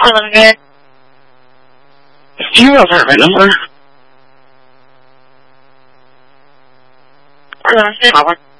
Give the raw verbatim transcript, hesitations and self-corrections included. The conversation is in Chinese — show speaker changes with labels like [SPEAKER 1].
[SPEAKER 1] 快乐该听到这儿来了吗？快乐该好吧。